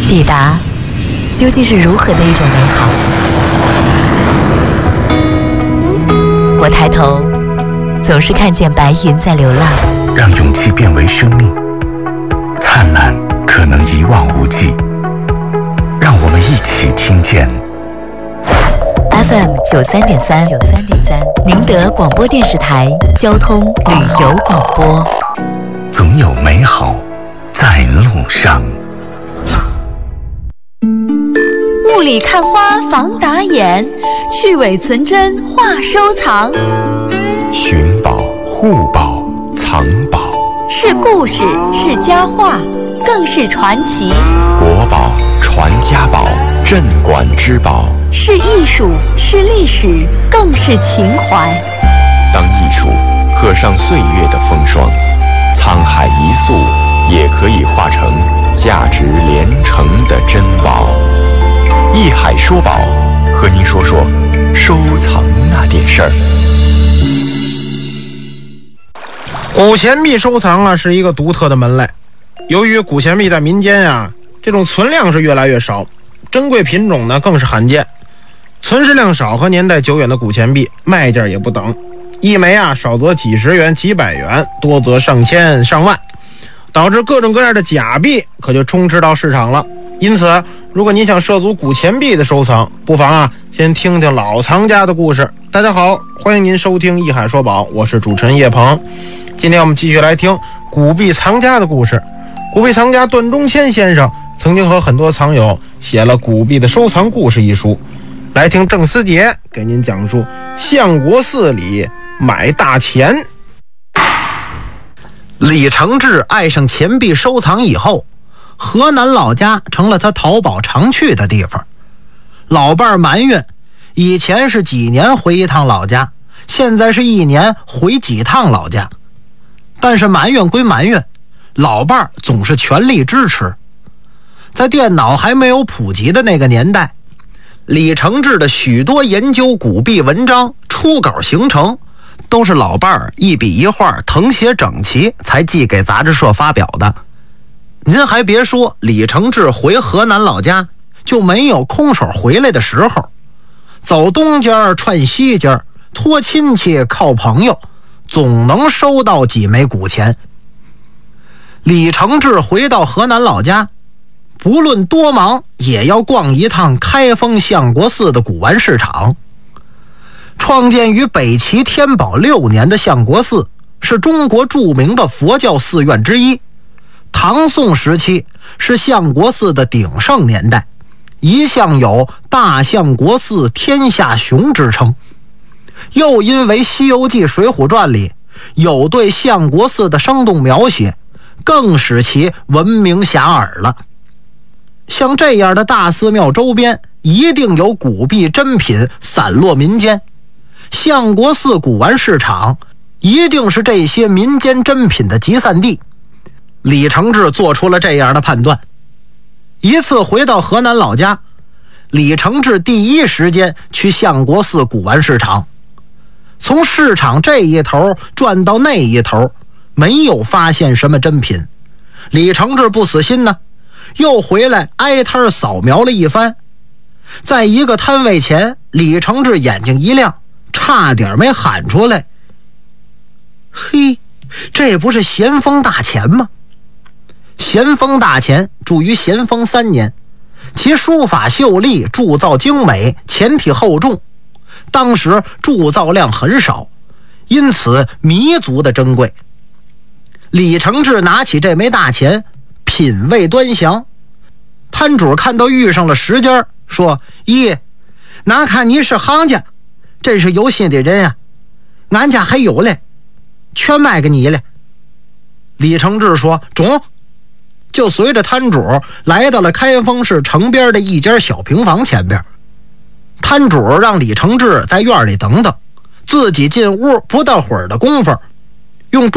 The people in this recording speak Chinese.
抵达究竟是如何的一种美好？我抬头，总是看见白云在流浪。 让勇气变为生命，灿烂可能一望无际。让我们一起听见 FM 93.3，宁德广播电视台交通旅游广播。 总有美好在路上。 雾里看花防打眼，去伪存真话收藏。 寻宝、护宝、藏宝， 是故事，是佳话，更是传奇。 国宝、传家宝、镇馆之宝， 是艺术，是历史，更是情怀。 当艺术刻上岁月的风霜，沧海一粟也可以化成价值连城的珍宝。艺海说宝，和您说说收藏那点事儿。 古钱币收藏啊，是一个独特的门类。由于古钱币在民间啊，这种存量是越来越少，珍贵品种呢更是罕见。存世量少和年代久远的古钱币卖价也不等，一枚啊少则几十元、几百元，多则上千、上万，导致各种各样的假币可就充斥到市场了。因此，如果你想涉足古钱币的收藏，不妨啊先听听老藏家的故事。大家好，欢迎您收听《艺海说宝》，我是主持人叶鹏。今天我们继续来听古币藏家的故事。古币藏家段中谦先生曾经和很多藏友写了《古币的收藏故事》一书，来听郑思杰给您讲述相国寺里买大钱。 李承志爱上钱币收藏以后，河南老家成了他淘宝常去的地方。老伴儿埋怨，以前是几年回一趟老家，现在是一年回几趟老家。但是埋怨归埋怨，老伴儿总是全力支持。在电脑还没有普及的那个年代，李承志的许多研究古币文章初稿形成，都是老伴儿一笔一画誊写整齐才寄给杂志社发表的。您还别说，李承志回河南老家就没有空手回来的时候，走东家串西家，托亲戚靠朋友，总能收到几枚古钱。李承志回到河南老家，不论多忙也要逛一趟开封相国寺的古玩市场。创建于北齐天宝6年的相国寺是中国著名的佛教寺院之一，唐宋时期是相国寺的鼎盛年代，一向有大相国寺天下雄之称。又因为《西游记》《水浒传》里有对相国寺的生动描写，更使其闻名遐迩了。像这样的大寺庙周边一定有古币珍品散落民间，相国寺古玩市场一定是这些民间珍品的集散地。李承志做出了这样的判断。一次回到河南老家，李承志第一时间去相国寺古玩市场，从市场这一头转到那一头，没有发现什么珍品。李承志不死心呢，又回来挨摊扫描了一番。在一个摊位前，李承志眼睛一亮，差点没喊出来：嘿，这不是咸丰大钱吗？咸丰大钱铸于咸丰3年，其书法秀丽，铸造精美，钱体厚重，当时铸造量很少，因此弥足的珍贵。李承志拿起这枚大钱，品味端详。摊主看到遇上了时间，说：咦，哪看你是行家，真是有心的人啊，俺家还有嘞，全卖给你了。李承志说：中。就随着摊主来到了开封市城边的一间小平房前边。摊主让李承志在院里等等，自己进屋不到会儿的功夫，用